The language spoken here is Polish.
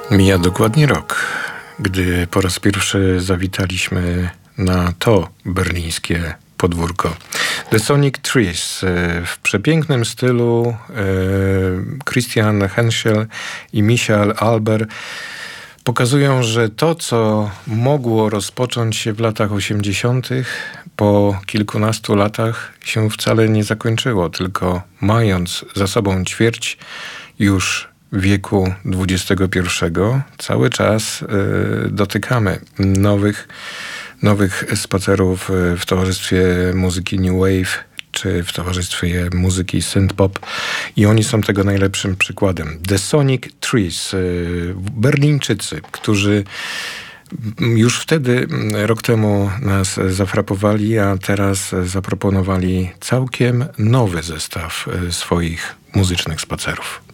Mija dokładnie rok, gdy po raz pierwszy zawitaliśmy na to berlińskie podwórko. The Sonic Trees w przepięknym stylu Christian Henschel i Michael Alber pokazują, że to, co mogło rozpocząć się w latach 80., po kilkunastu latach się wcale nie zakończyło, tylko mając za sobą ćwierć już wieku XXI, cały czas dotykamy nowych spacerów w towarzystwie muzyki New Wave, czy w towarzystwie muzyki synth-pop i oni są tego najlepszym przykładem. The Sonic Trees, Berlińczycy, którzy już wtedy, rok temu nas zafrapowali, a teraz zaproponowali całkiem nowy zestaw swoich muzycznych spacerów.